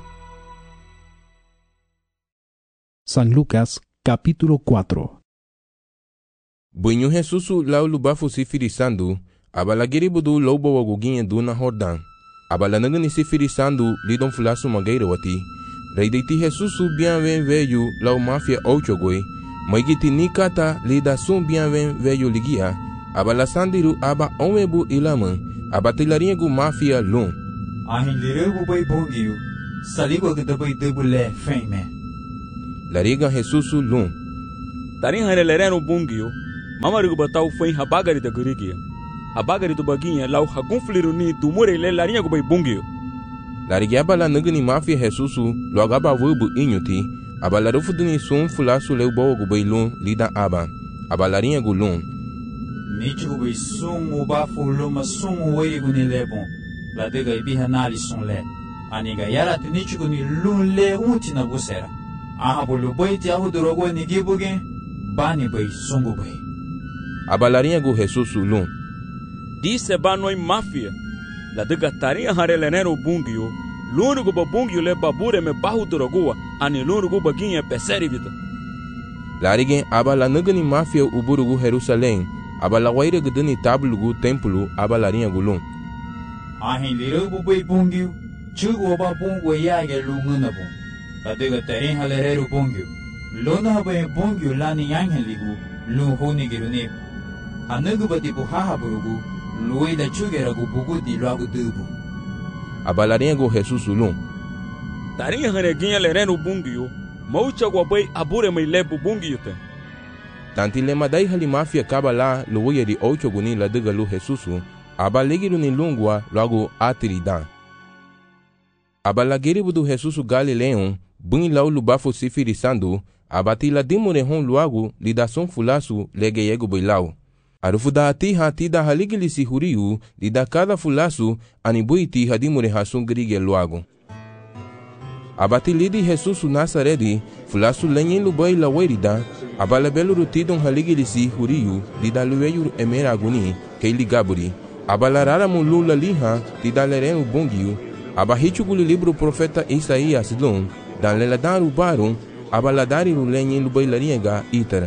San Lucas capítulo 4. Bunyu Jesusu lau lubafu sifirisandu abalagiri budu lobo waguginha duna Jordan abalanagani sifirisandu lidon fulasu mageira wati reideiti Jesusu bianven veio lau mafia ochogoi maigiti nikata lida sum bianven veio ligia abalasandiru aba omebu ilama abatilaringu mafia lum Ahin lireu bai bongiu. Saligo que depois debule feme. Lariga Jesusu lum. Tarin haneleren bungio. Mamarigo batau foi habagari da gurigia. Habagari do baguinha lau hagunfliru ni dumure le larinha go bai bungio. Larigiaba la nagani mafia Jesusu logaba vubu inyuti. Abalarufu dini sun fulasu leu bogo go bai lum lida aba. Abalarinha go lum. Nichi go bai sun ubafu luma sun uwei go ni lebon. La dega ibiha nali sun le. Aniga yara tinichi go ni lum le unti na busera. Aha bolu bai ti ahu dorogo ni gibuge. Bani bai sungu bai. Abalarinha go Jesusu lum. Disse banoi mafia. La dega tarinha harelenero bungio. L'unico babungio le babure me bahu dorogoa. Ani l'unico baguinha peseri vida. Larigen abala nagani mafia uburugu Jerusalém. Abala waire gudani tablugu templo abalarinha gulum. Ahin lirugu bai bungio. Chugo ba bungo yage lunguna bung. La dega tarinha lerero bungio. Lona bai bungio lani yangheligu. Lunghoni girunib. Hanagu bati buhaha burugu. Luida chugeragu bugu di lagu dubu. Abalarinha go Jesusu lum. Tarinha haneguinha lereno bungio. Maucha guabai abure mai lebu bungio te. Tanti lema dai hali mafia kabala luia di ocho guni la dega lu Jesusu. Abalegiru ni lungua logo atiridan. Abalagiri budu Jesusu Galileon. Bun lau lubafo sifirisando. Abati la dimure hon luagu lidason fulasu legeyego boilau. Arufuda ati hati da haligili si huriu lida cada fulasu anibuiti hadimure hasun grige luagu. Abati lidi Jesusu Nazaredi fulasu lenyin lubai la werida. Abalabelu rutidon haligili si huriu lida lueyu emeraguni keili gaburi. Abalarara mulula liha lida lerenu bongiu. Abahichuguli libro profeta Isaías lum. Dan leladaru barum. Abaladari lenyin lubai lariega itara.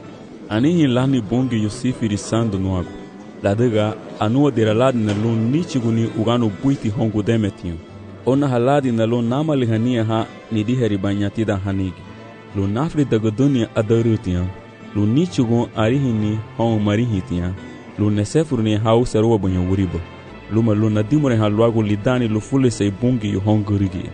Anihi lani bongi Yosifiri sando nuago. Ladega anua deraladi na lun nichiguni ugano buiti hongo demetinho. Ona haladi na lun nama lihania ha nidiheri banyatida hanigi. Lun nafri dagodunia adarutian. Lun nichigun arihini hongo marihitian. Lun nesefurni hau seruwa banyo wuriba. Luma lun nadimure ha luago lidani lufule sei bongi yu hongo rigia.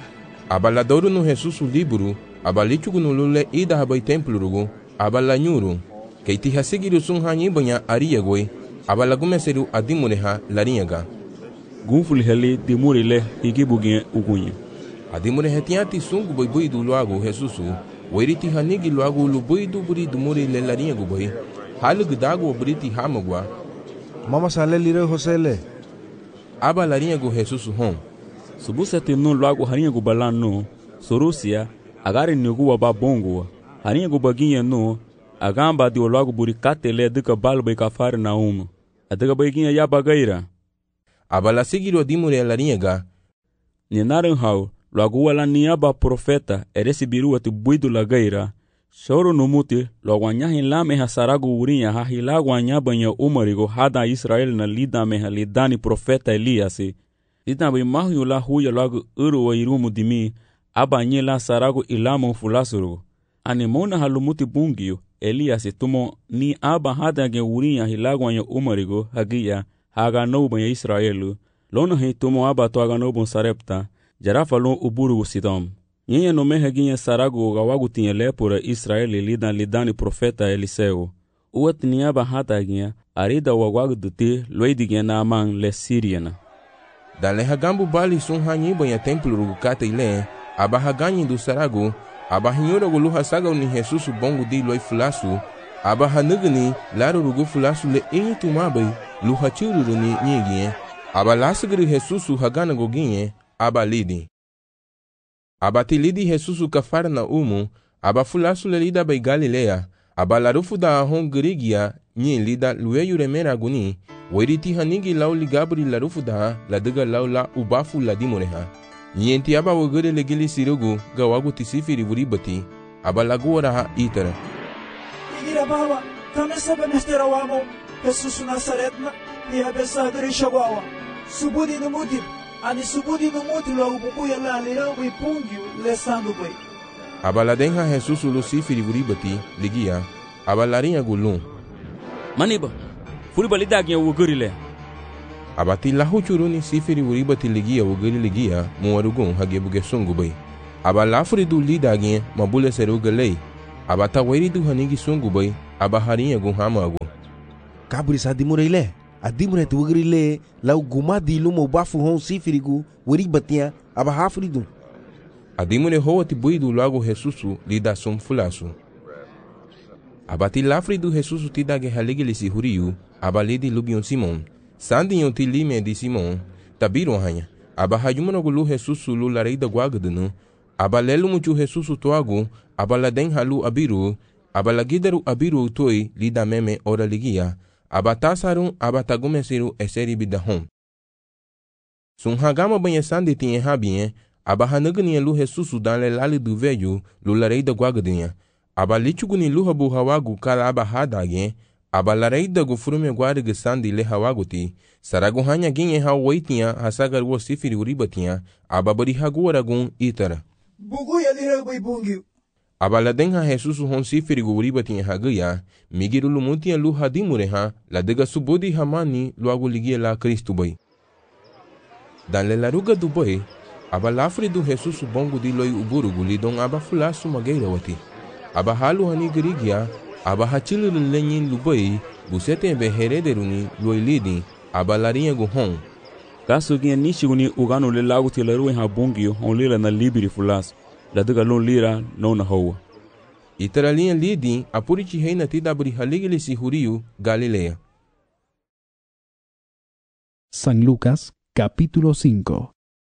Abaladoru no Jesusu libro. Abalichugu no lule ida habai templo rugu. Abalanyuru, keiti hasigiru sun hanyi banya ariyagoi, abalagumeseru adimureha larinyaga. Gunfuli heli dimuri le igibugie ugunye. Adimure hetiati sungu boy du luago Jesusu, weriti hanigi luago luboidu buri dumuri le larinyagu boy, halugdago briti hamagwa. Mama sale lire Josele. Aba larinyagu Jesusu hon. Subusati no luago harinyagu balano, sorusia, agari nugu waba bongo. Harinha gubaguinha no, a gamba de logo buricate le duca balba e cafare na uma. A duca baguinha ya bagaira. A bala seguiu dimure larinha ga. Ninaran hau, logo ela niaba profeta, recebiru ati buido lagaira. Choro no mute, logo anyahin lame hasarago urinha, hahilago anyabanha umarigo, hada Israel na lida meha lidani profeta Eliase. Lida bem mahu la huya logo uru wa irumu dimi, abanhe la sarago ilamo fulasuru. Anemona halumuti bungio, Elias tumo ni aba hada ge urinha hilagwanyo umarigo, hagia, haga noban Israelu, lona he tumo aba to haga nobon sarepta, jarafalon uburu sidom. Nyenye no mehaginha sarago gawagu tinha lepura Israeli lidani profeta Eliseu. Uat ni aba hada ginha, arida wagwagu dute, loidiginha na amang le Siriana. Dale hagambu bali sun hanyi banha templo rugu kata ile, aba haganyi do sarago, aba hinyora gulu hasaga ni Jesusu bongo di loi fulasu, aba hanugni laro rugu fulasu le intumabai, lu hachiru ni nyingie, aba lasagri Jesusu hagana goginye, aba lidi. Aba tilidi Jesusu kafara na umu, aba fulasu le lida bai Galilea, aba larufu da ahon grigia, nyin lida lueyu remera guni, weriti hanigi lau ligabri larufu da, ladiga lau la ubafu ladimureha. Nyenti aba wagere legili sirugu gawagu tisifiri buribati aba laguara ha itara. Igira baba, kame sabe mestera wamo, Jesus Nazaretna, ni abesa gari shawawa. Subudi no muti, ani subudi no muti logo bubuya la lera wi pungyu lesando bai. Aba la denha Jesus lucifiri buribati ligia aba larinha gulum. Maniba, furi balidagnya wagere le. Abati lahu churuni sifiri uribati ligia ugari ligia muarugun hagebuge sungu bay. Aba lafuri du lidagin mabule seruga lei. Abata wairi du hanigi sungu bay. Aba harinha gun hamago. Kaburi sa dimurele. Adimure tu ugrile lau gumadi lumo bafu hon sifirigu uribatia aba hafuri du. Adimure hoati buidu lago Jesusu lida sum fulasu. Abati lafri du Jesusu tidage haligilisi huriu. Aba lidi lubion Simon. Sandinho ti lime di Simon. Tabiron hanya. Aba hajumanogu lu Jesusu lu lareida guagadunu. Aba lelu muchu Jesusu toagu. Aba laden halu abiru. Aba lagidaru abiru toi lida meme ora ligia. Aba tasarun aba tagumesiru eseri bidahon. Sun hagama banha sandi tinha habien. Aba hanagania lu Jesusu dan le lali du velho lu lareida guagadinha. Aba lichuguni lu habu hawagu kala aba hadagen. Aba lareida gu frume guarga sandi le hawaguti. Saragu hanya ginhe hawaitinha hasagar wo sifiri uribatinha. Aba bari haguaragun itara. Bugu ya lira bai bungiu. Aba ladenha Jesusu hon sifiri gu uribatinha hagaya. Migiru lumutinha lu hadimureha. Ladega subodi hamani luagu ligia la Cristo bai. Dan le laruga du bai. Aba lafri du Jesusu bongo di loi uburugu lidon aba fulasu mageira wati. Aba halu hani gerigia. Aba hachilu lenyin lubai. Busete be herederuni loi lidi. Aba larinha gu hon. Kaso ginha nishiguni uganu le lagu ti larue ha bongio on lila na libiri fulasu. Ladega lon lira no na hoa. Itaralinha lidi apurichi reina tidabri haligilisi huriu Galilea. San Lucas, capítulo 5.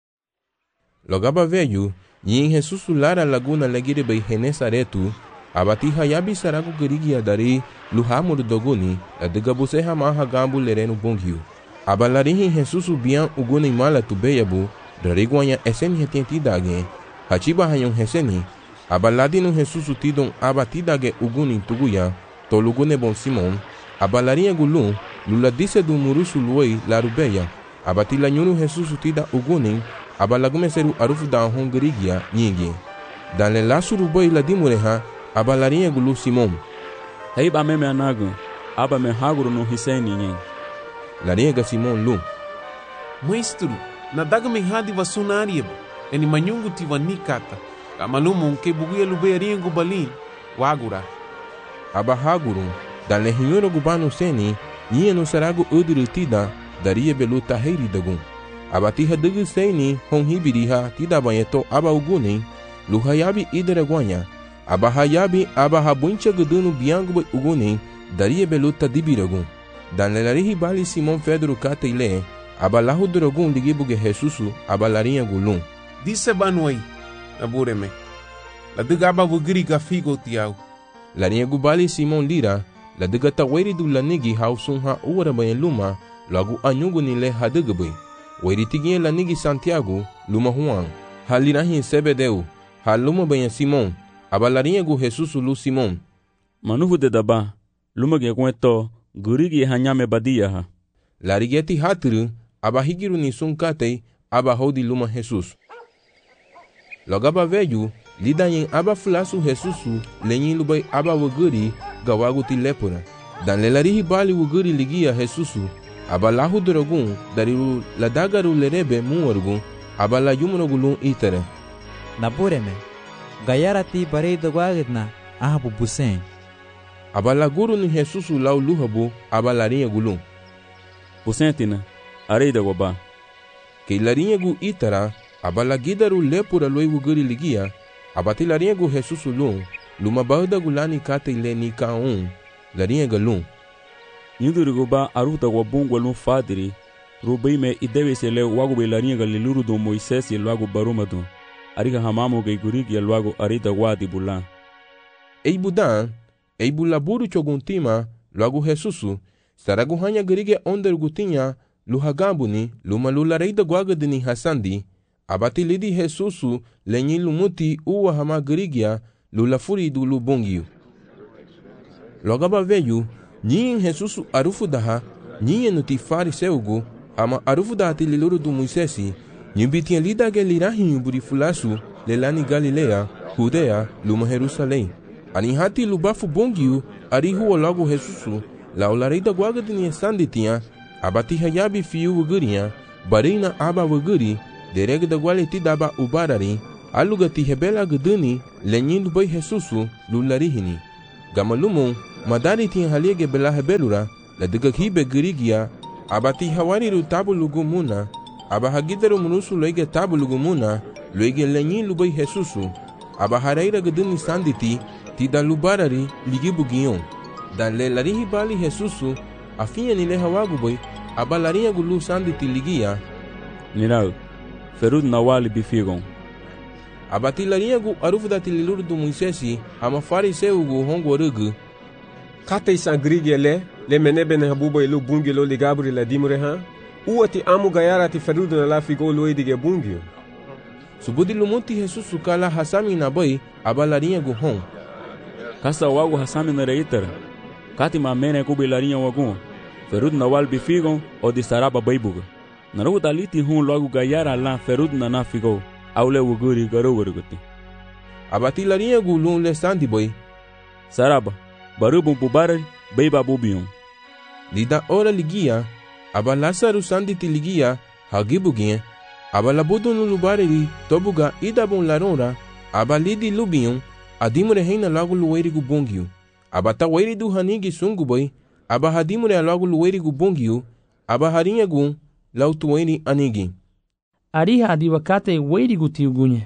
Logaba velho, e em Jesusu lara laguna legire bei Genesaretu, abati hayabi sarago gerigia dari luhamur doguni, ladega buse hamaha gambu lereno bongio. Abalarin Jesusu bian uguni mala tu beyabu, dariguanya eseni retentidage, hachiba hayon heseni, abaladino Jesusu tidon abatidage uguni tuguya, tolugune bon Simon, abalarinha gulun, luladise du murusu luoi larubeya, abatila nyunu Jesusu tida uguni, abalagumeseru arufu da hongerigia nyingi. Dan le lasuru boi ladimureha, abalarinha gulu Simon. Hei ba meme anagu, aba me haguru no hiseni nying. Larinha Simon lu. Maestro, nadaga me hadi vasunarieba, eni manyungu tivanikata. Kamalumu ke buguya lubearinha gubalin, wagura. Aba haguru, dan le hinyoro gubanu seni, nyia no sarago udiritida, daria belu taheri dagun. Abatiha degu seni hon hibiriha tida banyeto aba ugunin luhayabi ideraguanya abahayabi abahabuncha gudunu biangu ugunin daria beluta dibiragun dan lelarihi bali Simon Pedro kateile abalahu dragun ligibuge Jesusu abalarinha gulun disse banuai abureme la dega aba vugri gafigo tiau larinha gubali Simon lira la dega taweri du lanigi hausun ha ura baneluma lagu anyugu nile hadegbe Wairitigin lanigi Santiago, luma Juan, halirahin Sebedeu, haluma banha Simon, abalarinha gu Jesusu lu Simon. Manuvu de daba, luma ge kueto, gurigi hanyame badia ha. Larigeti hatru, abahigiru ni sunkatei, abahodi luma Jesus. Logaba veju, lidayin abafulasu Jesusu, lenyin lubai abawaguri, gawagu ti lepura. Dan lelarihi bali wuguri ligia Jesusu, abalahu drogun dariru ladagaru lerebe muargun abala yumrogulun itere. Nabureme, gayara ti barei do guagidna ahabu busen. Abala guru ni Jesusu lau luhabu abalarinha gulun. Busentina, arei da goba. Que larinha gu itara abala gidaru lepura loi wuguri ligia abati larinha gu Jesusu lun luma bauda gulani kate leni kaun larinha galun. Yuduri goba aruta wa bungu alun fadiri, rubai me idewe se le wagu be larinha galiluru do Moisés e logo barumadu, ariga hamamu ge gurigi e logo arida wadi bulan. Ei budan, ei bulaburu choguntima, logo Jesusu, saragu hanya gerige onder gutinha, luhagambuni, luma lulareida guagadini hasandi, abati lidi Jesusu, lenyi lumuti uwa hama gerigia, lulafuri du lubungiu. Logaba veju, Nyin Jesusu arufu daha, nyin no ti fariseugu, ama arufu daha ti liluru du Moisesi, nyibitinha lidage lirahin buri fulasu, lelani Galilea, Judea, luma Jerusalém. Anihati lubafu bongiu, arihu logo Jesusu, la olareida guaga de niesandi tinha, Abati hayabi fiu wuguriya, barina aba wuguri, dereg da gualeti daba ubarari, aluga ti hebela guduni, lenyin lubai Jesusu, lularihini. Gamalumon, madari ti haliege bela hebelura, la diga hibe gurigia, abati hawariru tabu lugumuna, aba hagidaru munusu loige tabu lugumuna, loige lenyin lubai Jesusu, aba haraira guduni sanditi, ti da lubarari, ligibugion. Da le larihi bali Jesusu, afinha ni le hawagubai, aba larinha gulu sanditi ligia, Nirau, ferud na wali bifigon. Abati larinha gu arufda tililur do Moisesi, ama fariseu gu hongo rugu. Kata isangrigi le menebene habuba ilu bungi lo ligabri la dimure ha? Uati amu gayara ti ferud na la figo lo edige bungi. Subudi lumuti Jesus sukala hasami na bai, aba larinha gu hon. Kasa wagu hasami na reitera. Kati mamene kubi larinha wagun. Ferud na wali bifigon o di saraba baibuga. Narugu daliti hun logo gayara la ferud na nafigo. Aule wuguri garo wurguti. Abati larinha gu lun le sandi boy. Saraba, barubun pubarari, beiba bubion. Lida ora ligia, aba Lasaru sandi ti ligia, hagibugie, aba labudu no lubareri, tobuga idabun larora, aba lidi lubion, adimure heina logo lueri gu bongio. Aba taweri du hanigi sungu boy, aba hadimure logo lueri gu bongio, aba harinha gu, lautueri anigi. Ariha adiwa kate weiri guti ugunye.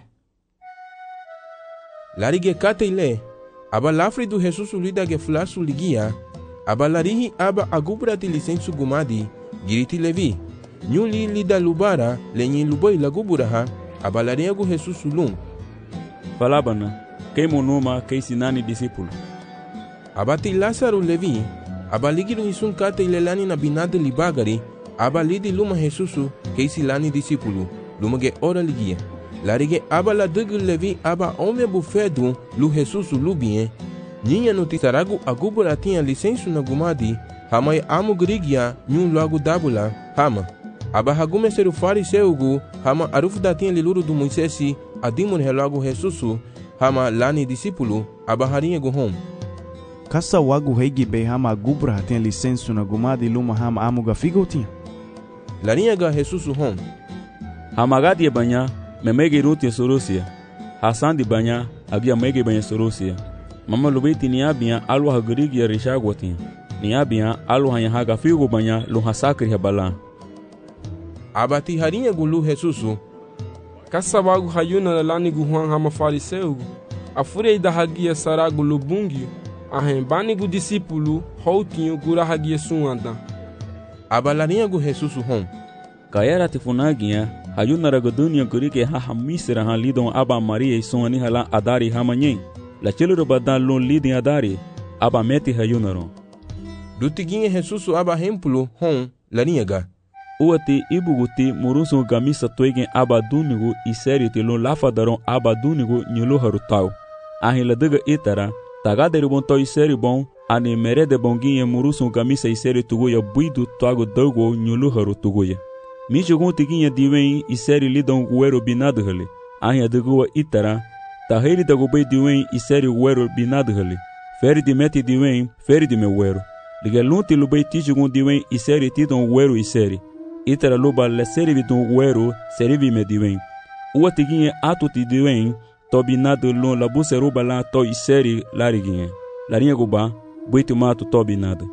Larige kate ile, aba lafri do Jesus lida ge flasu ligia, aba larihi aba agubra ti licensu gumadi, giriti levi, nyuli lida lubara, lenyin luboi laguburaha, aba larinha gu Jesus lum. Falabana, kei monuma kei sinani discípulo. Abati Lasaru levi, aba ligiru hisun kate ile lani na binado libagari, aba lidi luma Jesusu, keisi lani discípulo, luma ge ora ligia. Larige aba la dugu levi aba ome bufedu, lu Jesusu lubien. Ninha no tisaragu agubura tinha licensu na gumadi, hamai amu grigia, nyun logo dabula, hama. Aba hagume seru fariseugu, hama arufda tinha liluru do Moisesi, adimur helogo Jesusu, hama lani discípulo, aba harinha guhom. Kasa wagu hegi be hama agubra tinha licensu na gumadi luma hama amu gafigo tinha. Larinha ga Jesusu hom. Hamagadi banya, memege ruti sorosia. Hasan di banya, agia mege banya sorosia. Mama lubeti niabia alu hagrigi ya rishagwatin. Niabia alu hanyahaga figo banya lu hasakri habala. Abati harinha gulu Jesusu. Kasa wagu hayuna lani guhuan hama fariseu. Afurei da hagia saragu lubungi. Ahembani gu discípulo, houtinho gura hagia suanda. Abalarinha gu Jesusu hom. Kayara tifunagia, hayuna ragadunia kurike haha misra han lidon aba Maria isoni hala adari hamanyen. La chelo badan lon lidin adari, aba meti hayunaron. Dutiguinha Jesusu aba hempulo hom, larinha ga. Uati ibuguti murusu gamisa toigen aba dunigu iseri tilon lafadaron aba dunigu nyulu harutau. Ahin ladaga itara, tagaderi bon to iseri bon, ani merede bonginha murusu gamisa iseri tuguya buidu tuago dogo nyulu haru tuguya. Mijogun tiguinha diwen iseri lidon guero binado hali. Ahin adagua itara, taheri dagubei diwen iseri guero binado hali. Feri di meti diwen, feri di me guero. Ligelunti lubei tijogun diwen iseri tidon guero iseri. Itara luba le seri vidon guero serivi me diwen. Ua tiguinha atu ti diwen, to binado lon la buseruba la to iseri lariguinha. Larinha guba, buitu mato to binado.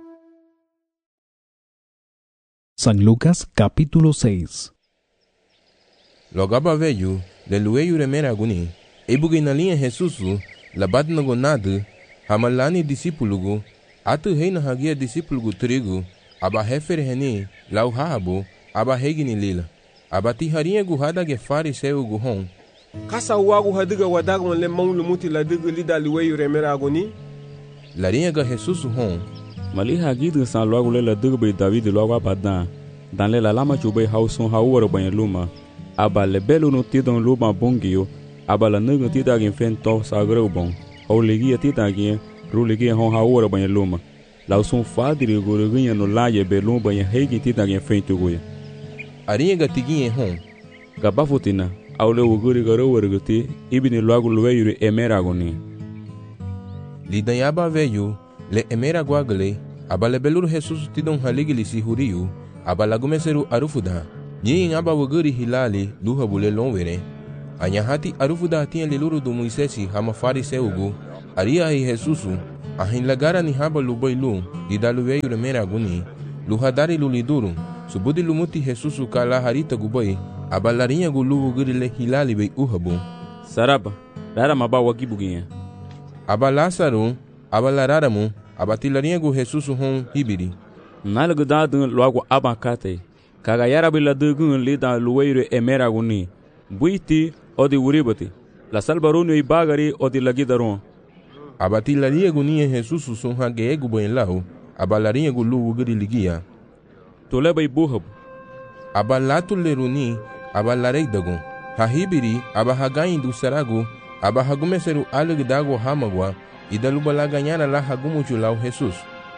San Lucas capítulo 6. Logaba veio, de lueio remera aguni, ebugue na linha Jesusu, labat na gonado, hamalani discípulo, atu rei na hagia discípulo trigo, aba refer reni, lau habo, aba regni lila, aba tiharinha guhada ge fariseu guhon. Kasa wagu hadiga wadagon le mão lumuti ladiga lida lueio remera aguni? Larinha ga Jesusu hon. Mali hagidu san logo le la dugo be David logo abadan. Dan le la lama chube hauson haworo banha luma. Aba le belo no tidon luma bongio. Aba la nugo tidagin fento sagreu bon. Hau legia tidagin, ru legia hon haworo banha luma. Lauson fadiri guruguinha no laie belum banha hegi tidagin fento goia. Arinha ga tiguinha hon. Gabafutina, au le uguri garo warguti, ibini logo lueiro emera agoni. Lidanhaba veio, le emera guagale, aba lebeluru Jesus tidong haligili si huriu, aba lagumeseru arufuda, nyin aba waguri hilali luha bule lonwere. Anya hati arufuda tinha liluru do Moisesi hama fariseugu, aria hi Jesusu, ahin lagara ni haba luboilu, didaluveyu remera aguni, luhadari luliduru, subudi lumuti Jesusu kala harita guboi, aba larinha gulu waguri le hilali bei uhabu. Saraba, rara maba wagibuginha. Aba Lázaro, aba lararamu, aba tilarinha gu Jesusu hon hibiri. Nalagu dadun logo abakate, kagayara bila dugun lida luweire emera aguni, buiti odi uribati, la salbarunu ibagari odi lagidaron. Aba tilarinha gu niye Jesusu son hage gu boen lau, aba larinha gu lu waguri ligia. Toleba ibuhabu. Aba latu leruni, aba lareidagun. Hahibiri, aba hagain du saragu, aba hagumeseru alig dago hamagwa, idalubala ganhara la hagumuchu lau Jesus.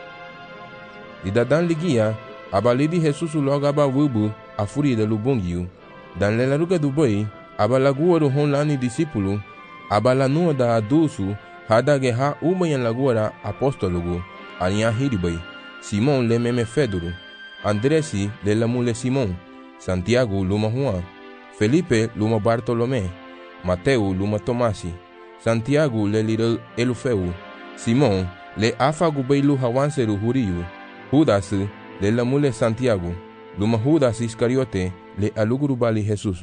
Idadan ligia, aba lidi Jesus logo aba wubu, a furi da lubungiu. Dan lelaruga do boi, aba lagua do hon lani discípulo, aba lanua da adusu, hadage ha umayan laguara apóstologo, alinha hiribai, Simon le meme Fedoro, Andresi le lamule Simon, Santiago luma Juan, Felipe luma Bartolomé, Mateo luma Tomasi, Santiago le lira Elufeu, Simon le afagu beilu hawanseru huriu, Judas le lamule Santiago, luma Judas Iscariote le aluguru bali Jesus.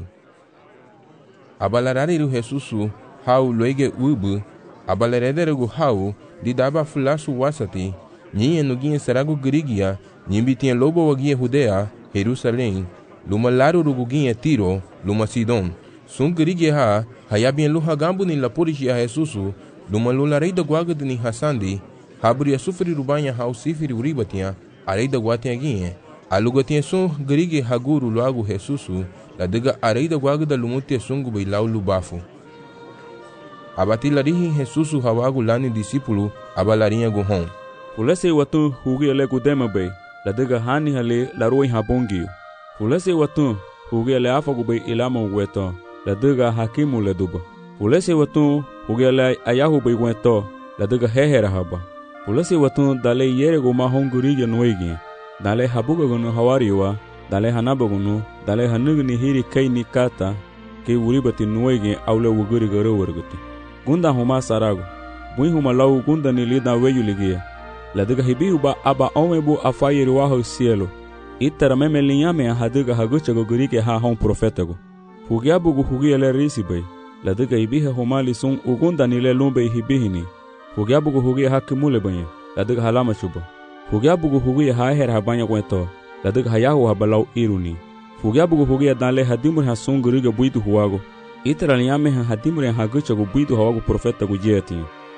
Abalarariru Jesus hau loige ubu, abalerederegu hau didaba fulasu wasati, nyinha nuguinha saragu grigia, nyimbitinha lobo waguinha Judea, Jerusalém, luma laru ruguinha Tiro, luma Sidon, sungrigia ha, hayabinha luhagambu ni lapurishia Jesusu, luma lulareida guagad ni hasandi, habria sufri rubanha hau sifiri uribatinha, areida guatinha alugatinha sun grigi haguru logo Jesusu, la diga areida guagda lumutia sungu beilau lubafu. Abatilarihi Jesusu hawagu lani discípulo, abalarinha guhon. Fulese watu hugi ele gudema bei, la diga hani hale la roi habongiu. Fulese watu hugi ele afagu bei ilama uweto, la diga hakimu le duba. Fulese watu hugi ele ayahu bei weto, la diga hehera haba. Fulese watu dale yere guma honguriga nuegi, dale habuga gunu hawariwa, dale hanaba gunu, dale hanugni hiri kai ni kata, ke uribati nuegi aule wuguri garo warguti. Gunda huma sarago, bui huma lau gunda ni lida weyu ligia. La diga hibihu ba aba omebu afayiri waho cielo. Itara meme linyame a hadiga hagucha gogurike ha hon profetago. Fugiabu gu hugia le risibai. La diga hibiha humali sun ugunda ni le lumbe hibihini. Fugiabu gu hugia hakimule banye. La diga halama chuba. Fugiabu gu hugia haher habanya kweto. La diga hayahu habalau iruni. Fugiabu gu hugia danle hadimur ha sun guriga buitu huwago. Itara linyame ha hadimur hagucha gu buitu hawago profeta gu jeti.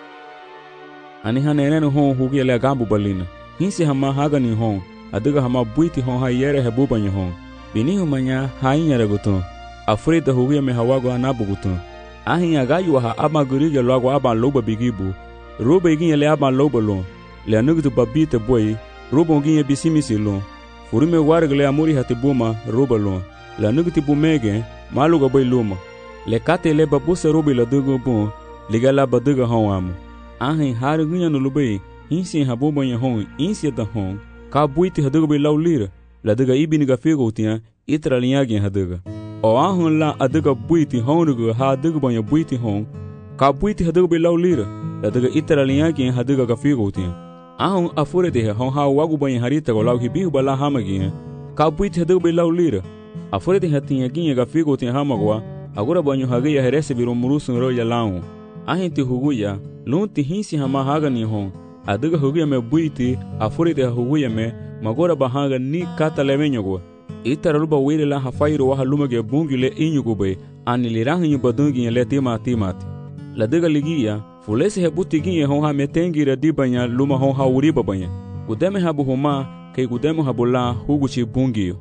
Ani hanenenu hon hugi ele agambu balina. Hinsi hama hagani hon, adiga hama buiti hon ha yere hebubanya hon. Bini humanya hainya reguton. Afrida hugi me hawago anabu guton. Ahin agayu ha ama gurige logo aba loba bigibu. Roba igin ele aba loba lon. Le anugutu babite boy, roba ngin bisimisi lon. Furime wargle amuri hatibuma roba lon. Le anugutu bumege, maluga boy luma. Le kate le babuse robi la dugo bon, ligala baduga hon amu. Ahin hari gunya no lubai, insi habubanya hon, insi da hon, ka buiti haduga bei laulira, la duga ibiniga figo tia, itra linhagin haduga. O ahun la aduga buiti honuga ha duga banya buiti hon, ka buiti haduga bei laulira, la duga itra linhagin haduga ga figo tia. Ahun afure de hon ha wagu banya harita go lau hibihu bala hamagin, ka buiti haduga bei laulira. Afure de hatinha ginha ga figo tia hamagwa, agora banho hagia herese biro murusun roya lau. Ahin ti huguya, lunti hinsi hama haga ni hon, adiga huguya me buiti, afuri de huguya me, magora bahanga ni kata levenyogo. Itara luba wile la hafairu waha lumage bungi le inyugube, ani lirahi nyubadungi le timati. La diga ligia, fulese hebuti ginye hon ha metengi radibanya luma hon ha uriba banya. Gudeme habu huma, kei gudemu habula huguchi bungiyo.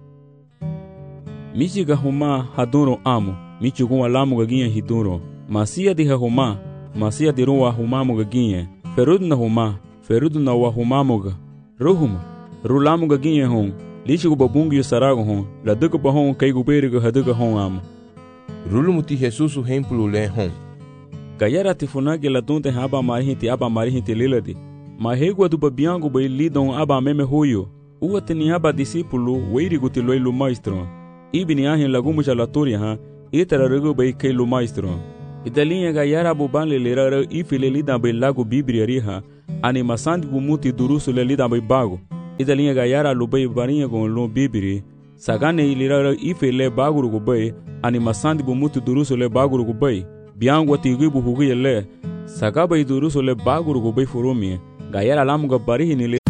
Michiga huma haduro amo, michugunwa lamu gaginye hiduro. Masia diha huma, masia dirua humamuga ginye, ferudna huma, ferudna wa humamuga, ruhuma, rulamuga ginye hon, lichigu babungi yu sarago hon, la duga bahon kaigu beriga haduga hon amu. Rulumuti Jesusu hempulu le hon. Gayara tifunagi la dunte haba marihinti liladi, Ma hegua do babiango bai lidon aba meme huyo. Ua teni aba discípulo weiri gutiloi lu maestro. Ibini ahin lagumu jalatoria ha. Itara rego bai kei lu maestro. Idalinha gayara buban lera ifile lidan bai lago bibria riha. Ani masandi gumuti durusu le lidan bai bago. Idalinha gayara lu bai barinha gon lu bibri. Sagane ilira ifile baguru gubai. Ani masandi gumuti durusu le baguru gubai. Biango tiguibu huguye le. Sagaba idurusu le baguru gubai furumi. Gayara lamuga barihi le.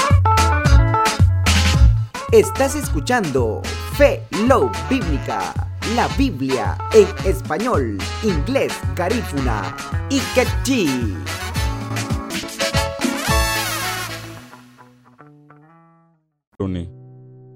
Estás escuchando Fe Love Bíblica, la Biblia en español, inglés, garífuna y quechí.